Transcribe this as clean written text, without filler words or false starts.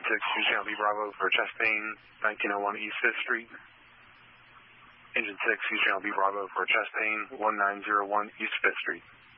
Engine 6, Houston L.B. Bravo for chest pain, 1901 East 5th Street. Engine 6, Houston L.B. Bravo for chest pain, 1901 East 5th Street.